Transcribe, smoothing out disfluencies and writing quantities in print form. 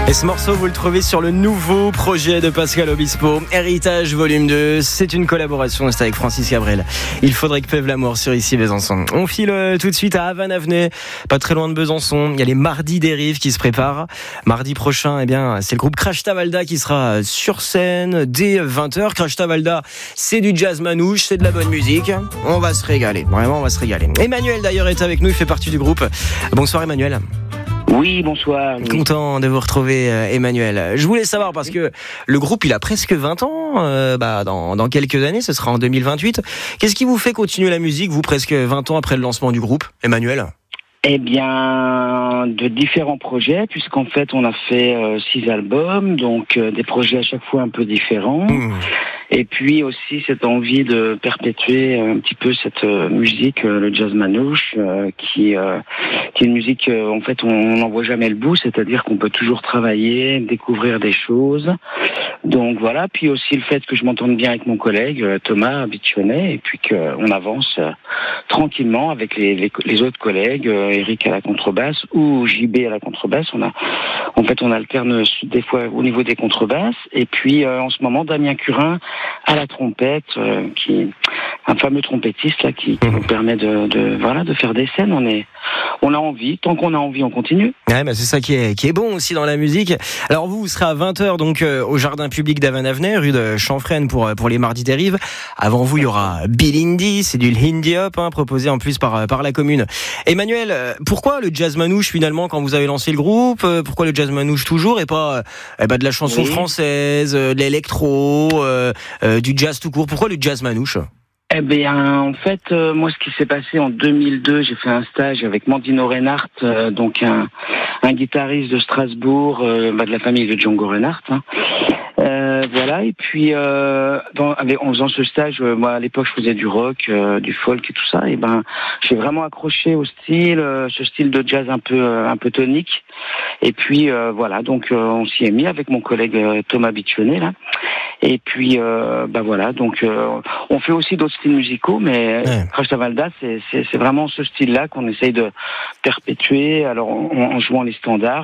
Et ce morceau, vous le trouvez sur le nouveau projet de Pascal Obispo, Héritage Volume 2. C'est une collaboration, c'est avec Francis Cabrel. Il faudrait que pève l'amour sur Ici Besançon. On file tout de suite à Havane-Avenay, pas très loin de Besançon. Il y a les Mardis des Rives qui se préparent. Mardi prochain, c'est le groupe Crash Tavalda qui sera sur scène dès 20h. Crash Tavalda, c'est du jazz manouche, c'est de la bonne musique. On va se régaler, vraiment on va se régaler. Emmanuel d'ailleurs est avec nous, il fait partie du groupe. Bonsoir Emmanuel. Oui, bonsoir. Content de vous retrouver Emmanuel. Je voulais savoir parce que le groupe il a presque 20 ans, dans quelques années, ce sera en 2028. Qu'est-ce qui vous fait continuer la musique, vous, presque 20 ans après le lancement du groupe, Emmanuel ? Eh bien, de différents projets, puisqu'en fait on a fait 6 albums, donc des projets à chaque fois un peu différents. Et puis aussi cette envie de perpétuer un petit peu cette musique, le jazz manouche, qui est une musique, en fait, on n'en voit jamais le bout, c'est-à-dire qu'on peut toujours travailler, découvrir des choses. Donc voilà, puis aussi le fait que je m'entende bien avec mon collègue Thomas Bichonnet, et puis qu'on avance tranquillement avec les autres collègues, Eric à la contrebasse ou JB à la contrebasse. On alterne des fois au niveau des contrebasses, et puis en ce moment Damien Curin à la trompette, qui est un fameux trompettiste là qui nous permet de faire des scènes. On a envie, tant qu'on a envie, on continue. Ouais, c'est ça qui est bon aussi dans la musique. Alors vous serez à 20h donc au jardin public d'Havane-Avenay, rue de Chanfreine pour les Mardis des Rives. Avant vous, il y aura Bill Indy, c'est du Hindi Hop proposé en plus par la commune. Emmanuel, pourquoi le jazz manouche finalement quand vous avez lancé le groupe ? Pourquoi le jazz manouche toujours et pas de la chanson française, de l'électro, du jazz tout court ? Pourquoi le jazz manouche ? Eh bien, en fait, moi, ce qui s'est passé en 2002, j'ai fait un stage avec Mandino Reinhardt, donc un guitariste de Strasbourg, de la famille de Django Reinhardt. Voilà, et puis en faisant ce stage, moi à l'époque je faisait du rock, du folk et tout ça, et j'ai vraiment accroché au style, ce style de jazz un peu tonique. Et puis voilà, donc on s'y est mis avec mon collègue Thomas Bichonnet là. Et puis voilà, donc on fait aussi d'autres styles musicaux, mais Crash Tavalda c'est vraiment ce style-là qu'on essaye de perpétuer, alors en jouant les standards.